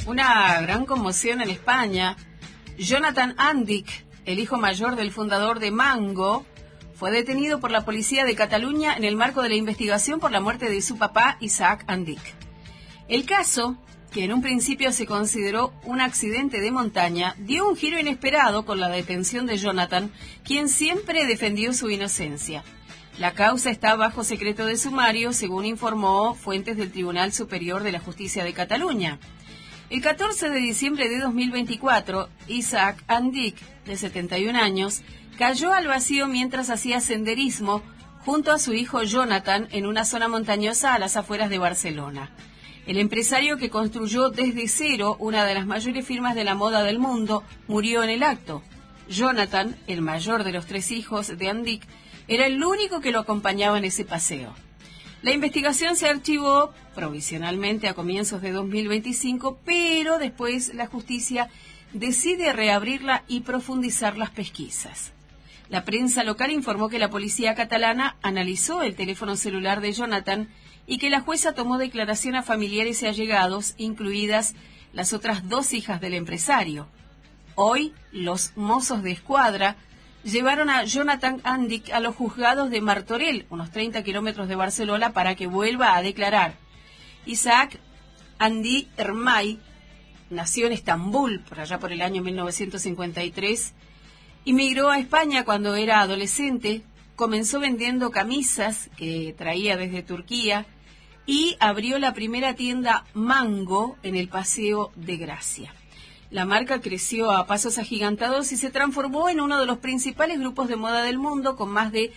Una gran conmoción en España. Jonathan Andic, el hijo mayor del fundador de Mango, fue detenido por la policía de Cataluña en el marco de la investigación por la muerte de su papá, Isaac Andic. El caso, que en un principio se consideró un accidente de montaña, dio un giro inesperado con la detención de Jonathan, quien siempre defendió su inocencia. La causa está bajo secreto de sumario, según informó fuentes del Tribunal Superior de la Justicia de Cataluña. El 14 de diciembre de 2024, Isaac Andic, de 71 años, cayó al vacío mientras hacía senderismo junto a su hijo Jonathan en una zona montañosa a las afueras de Barcelona. El empresario que construyó desde cero una de las mayores firmas de la moda del mundo murió en el acto. Jonathan, el mayor de los 3 hijos de Andic, era el único que lo acompañaba en ese paseo. La investigación se archivó provisionalmente a comienzos de 2025, pero después la justicia decide reabrirla y profundizar las pesquisas. La prensa local informó que la policía catalana analizó el teléfono celular de Jonathan y que la jueza tomó declaración a familiares y allegados, incluidas las otras 2 hijas del empresario. Hoy, los mozos de escuadra llevaron a Jonathan Andic a los juzgados de Martorell, unos 30 kilómetros de Barcelona, para que vuelva a declarar. Isaac Andic Ermay nació en Estambul, por allá por el año 1953, inmigró a España cuando era adolescente, comenzó vendiendo camisas que traía desde Turquía y abrió la primera tienda Mango en el Paseo de Gracia. La marca creció a pasos agigantados y se transformó en uno de los principales grupos de moda del mundo, con más de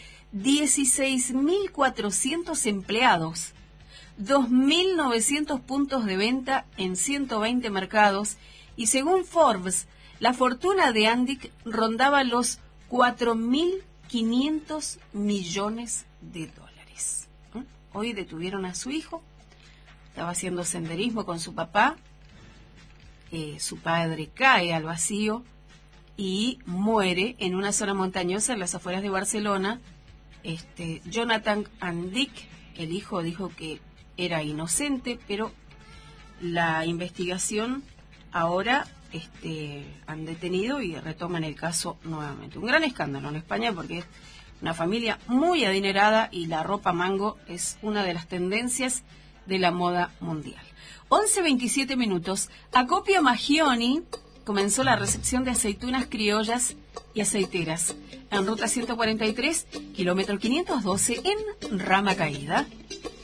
16.400 empleados, 2.900 puntos de venta en 120 mercados y, según Forbes, la fortuna de Andic rondaba los 4.500 millones de dólares. Hoy detuvieron a su hijo, estaba haciendo senderismo con su papá. Su padre cae al vacío y muere en una zona montañosa en las afueras de Barcelona. Jonathan Andic, el hijo, dijo que era inocente, pero la investigación ahora han detenido y retoman el caso nuevamente. Un gran escándalo en España porque es una familia muy adinerada y la ropa Mango es una de las tendencias de la moda mundial. 11:27 minutos. Acopio Magioni comenzó la recepción de aceitunas criollas y aceiteras en ruta 143, kilómetro 512, en Rama Caída.